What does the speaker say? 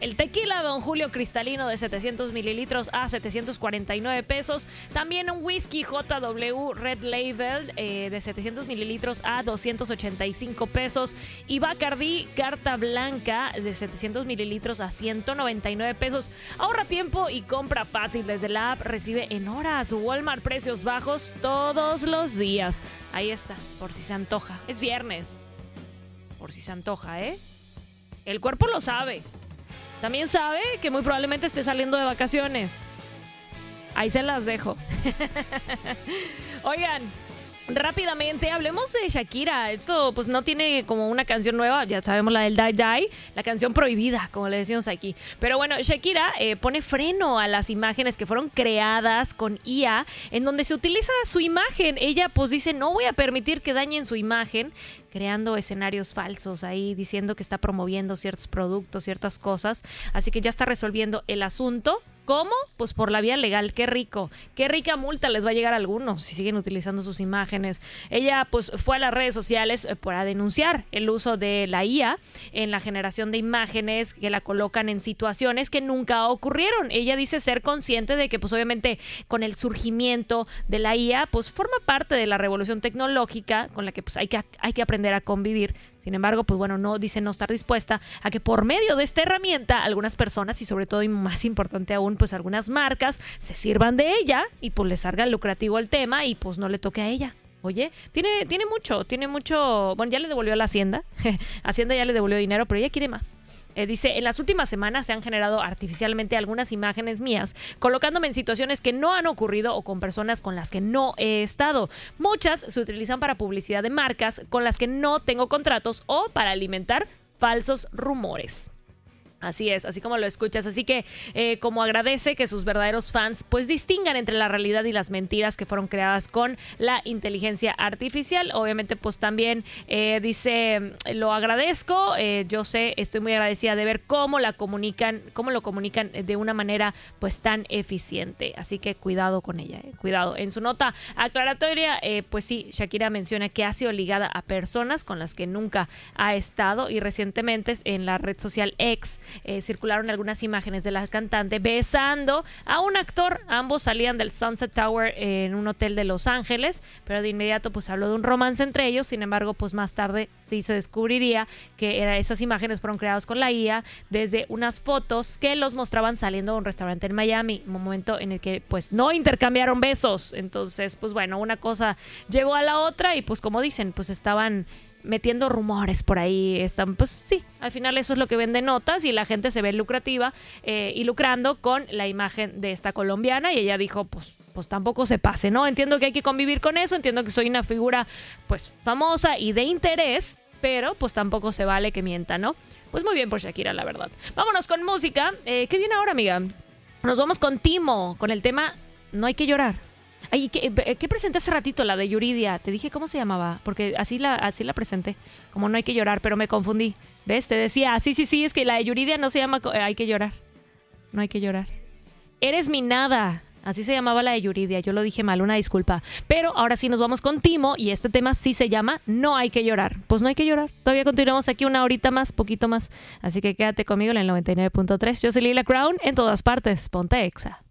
El tequila Don Julio cristalino de 700 mililitros a 749 pesos. También un whisky JW Red Label de 700 mililitros a 285 pesos. Y Bacardí Carta Blanca de 700 mililitros a 199 pesos. Ahorra tiempo y compra fácil desde la app. Recibe en horas. Walmart, precios bajos todos los días. Ahí está, por si se antoja. Es viernes. Por si se antoja, ¿eh? El cuerpo lo sabe. También sabe que muy probablemente esté saliendo de vacaciones. Ahí se las dejo. Oigan, rápidamente hablemos de Shakira. Esto pues no tiene como una canción nueva, ya sabemos la del Die Die, la canción prohibida, como le decimos aquí. Pero bueno, Shakira pone freno a las imágenes que fueron creadas con IA, en donde se utiliza su imagen. Ella pues dice, no voy a permitir que dañen su imagen, creando escenarios falsos ahí, diciendo que está promoviendo ciertos productos, ciertas cosas. Así que ya está resolviendo el asunto. ¿Cómo? Pues por la vía legal. Qué rico. Qué rica multa les va a llegar a algunos si siguen utilizando sus imágenes. Ella pues fue a las redes sociales para denunciar el uso de la IA en la generación de imágenes que la colocan en situaciones que nunca ocurrieron. Ella dice ser consciente de que pues obviamente con el surgimiento de la IA pues forma parte de la revolución tecnológica con la que pues hay que aprender a convivir. Sin embargo, pues bueno, no dice no estar dispuesta a que por medio de esta herramienta algunas personas y sobre todo y más importante aún, pues algunas marcas se sirvan de ella y pues le salga lucrativo el tema y pues no le toque a ella. Oye, tiene mucho, bueno, ya le devolvió a la Hacienda, Hacienda ya le devolvió dinero, pero ella quiere más. Dice, en las últimas semanas se han generado artificialmente algunas imágenes mías, colocándome en situaciones que no han ocurrido o con personas con las que no he estado. Muchas se utilizan para publicidad de marcas con las que no tengo contratos o para alimentar falsos rumores. Así es, así como lo escuchas. Así que como agradece que sus verdaderos fans pues distingan entre la realidad y las mentiras que fueron creadas con la inteligencia artificial. Obviamente pues también dice, lo agradezco, yo sé, estoy muy agradecida de ver cómo lo comunican de una manera pues tan eficiente. Así que cuidado con ella, cuidado. En su nota aclaratoria, pues sí, Shakira menciona que ha sido ligada a personas con las que nunca ha estado y recientemente en la red social X circularon algunas imágenes de la cantante besando a un actor. Ambos salían del Sunset Tower en un hotel de Los Ángeles, pero de inmediato pues habló de un romance entre ellos. Sin embargo, pues más tarde sí se descubriría que esas imágenes fueron creadas con la IA desde unas fotos que los mostraban saliendo de un restaurante en Miami, un momento en el que pues no intercambiaron besos. Entonces, pues bueno, una cosa llevó a la otra y pues como dicen, pues estaban metiendo rumores por ahí, están, pues sí, al final eso es lo que vende notas y la gente se ve lucrativa y lucrando con la imagen de esta colombiana y ella dijo, pues tampoco se pase, ¿no? Entiendo que hay que convivir con eso, entiendo que soy una figura pues famosa y de interés, pero pues tampoco se vale que mienta, ¿no? Pues muy bien por Shakira, la verdad. Vámonos con música. ¿Qué viene ahora, amiga? Nos vamos con Timo, con el tema No hay que llorar. Ay, ¿qué presenté hace ratito? La de Yuridia. Te dije cómo se llamaba, porque así la presenté. Como No hay que llorar, pero me confundí. ¿Ves? Te decía, sí, es que la de Yuridia no se llama Hay que llorar. No hay que llorar. Eres mi nada. Así se llamaba la de Yuridia. Yo lo dije mal, una disculpa. Pero ahora sí nos vamos con Timo y este tema sí se llama No hay que llorar. Pues no hay que llorar. Todavía continuamos aquí una horita más, poquito más. Así que quédate conmigo en el 99.3. Yo soy Lila Crown, en todas partes. Ponte Exa.